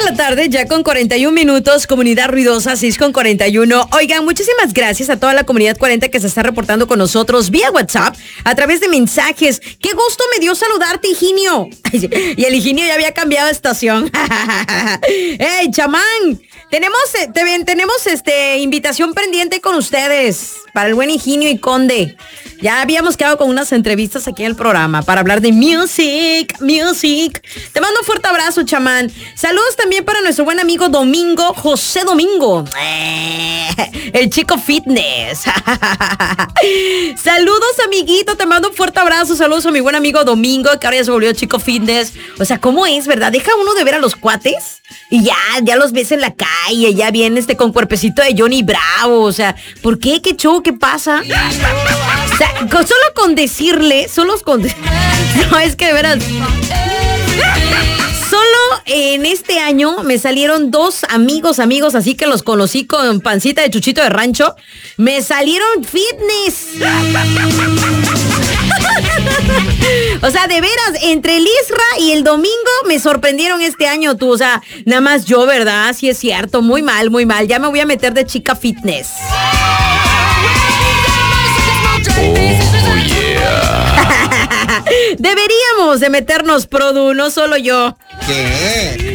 la tarde, ya con 41 minutos, comunidad ruidosa, 6 con 41. Oigan, muchísimas gracias a toda la comunidad 40 que se está reportando con nosotros vía WhatsApp, a través de mensajes. Qué gusto me dio saludarte, Higinio. Y el Higinio ya había cambiado de estación. ¡Ey, chamán! Tenemos invitación pendiente con ustedes para el buen Higinio y Conde. Ya habíamos quedado con unas entrevistas aquí en el programa para hablar de music. Te mando un fuerte abrazo, chamán. Saludos también para nuestro buen amigo Domingo, José Domingo. El chico fitness. Saludos, amiguito. Te mando un fuerte abrazo. Saludos a mi buen amigo Domingo, que ahora ya se volvió chico fitness. O sea, ¿cómo es, verdad? Deja uno de ver a los cuates y ya los ves en la calle. Ya viene con cuerpecito de Johnny Bravo. O sea, ¿por qué? ¿Qué show? ¿Qué pasa? O sea, solo con decirle, no, es que de veras, solo en este año me salieron dos amigos, así que los conocí con pancita de chuchito de rancho, me salieron fitness. O sea, de veras, entre el Isra y el Domingo me sorprendieron este año, tú, o sea, nada más yo, ¿verdad? Sí es cierto, muy mal, ya me voy a meter de chica fitness. Oh, yeah. Deberíamos de meternos, Produ, no solo yo. ¿Qué?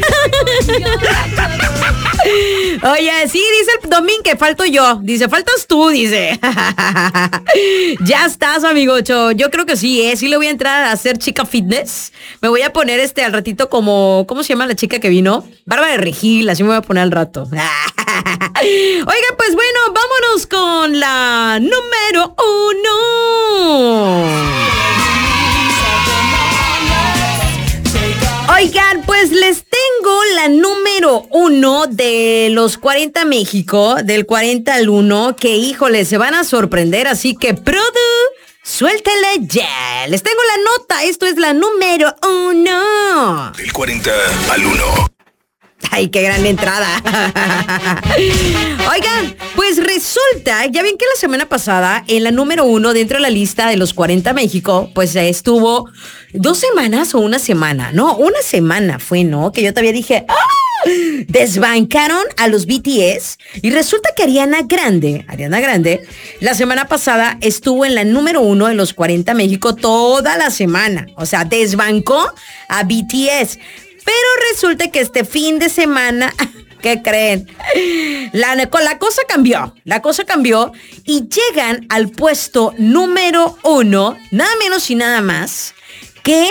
Oye, sí, dice el Domín que falto yo. Dice, faltas tú, dice. Ya estás, amigocho. Yo creo que sí, sí le voy a entrar a hacer chica fitness. Me voy a poner al ratito como, ¿cómo se llama la chica que vino? Bárbara de Regil, así me voy a poner al rato. Oiga, pues bueno, vámonos con la número 1. Oigan, pues les tengo la número 1 de los 40 México, del 40 al 1, que híjole, se van a sorprender, así que Produ, suéltale ya. Les tengo la nota, esto es la número 1. Del 40 al 1. Ay, qué gran entrada. Oigan, pues resulta, ya ven que la semana pasada, en la número 1, dentro de la lista de los 40 México, pues estuvo 2 semanas o una semana. No, una semana fue, ¿no? Que yo todavía dije, ¡ah! Desbancaron a los BTS y resulta que Ariana Grande, la semana pasada estuvo en la número 1 de los 40 México toda la semana. O sea, desbancó a BTS. Pero resulta que este fin de semana, ¿qué creen? La cosa cambió y llegan al puesto número 1, nada menos y nada más, que,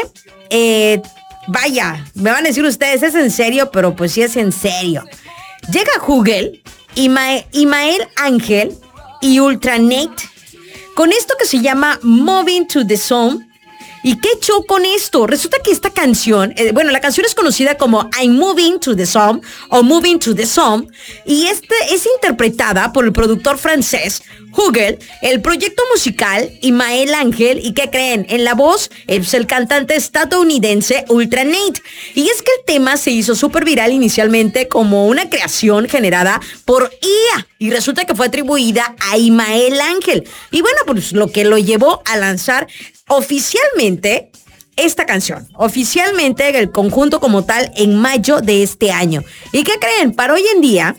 vaya, me van a decir ustedes, ¿es en serio? Pero pues sí es en serio. Llega Google, Imael Ángel y Ultranate, con esto que se llama Moving to the Zone. ¿Y qué show con esto? Resulta que esta canción, la canción es conocida como I'm Moving to the Zone o Moving to the Zone, y es interpretada por el productor francés Google, el proyecto musical Imael Ángel, y ¿qué creen? En la voz es el cantante estadounidense Ultranate. Y es que el tema se hizo súper viral inicialmente como una creación generada por IA, y resulta que fue atribuida a Imael Ángel. Y bueno, pues lo que lo llevó a lanzar oficialmente esta canción, oficialmente el conjunto como tal, en mayo de este año. ¿Y qué creen? Para hoy en día,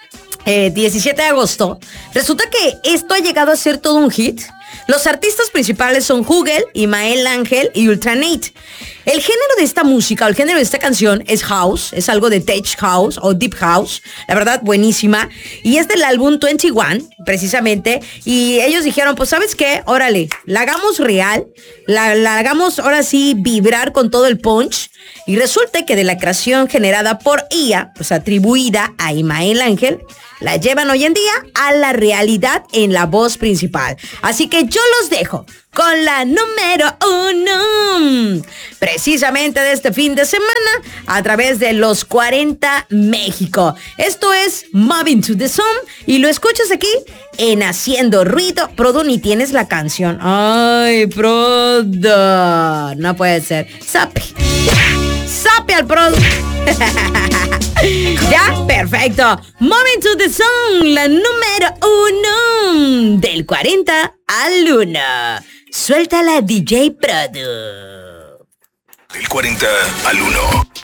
17 de agosto, resulta que esto ha llegado a ser todo un hit. Los artistas principales son Google, Imael Ángel y Ultranate. El género de esta música, o el género de esta canción es house, es algo de tech house o deep house, la verdad buenísima, y es del álbum 21, precisamente, y ellos dijeron, pues ¿sabes qué? Órale, la hagamos real, la hagamos ahora sí vibrar con todo el punch, y resulta que de la creación generada por IA, pues atribuida a Imael Ángel, la llevan hoy en día a la realidad en la voz principal. Así que yo los dejo con la número 1, precisamente de este fin de semana, a través de los 40 México. Esto es Moving to the Zone y lo escuchas aquí en Haciendo Ruido. Prodo, ni tienes la canción. Ay, Prodo, no puede ser. Sape al Prodo. Ya, perfecto. Moving to the Zone, la número 1, del 40 al 1. Suéltala, DJ Prodo. Del 40 al 1.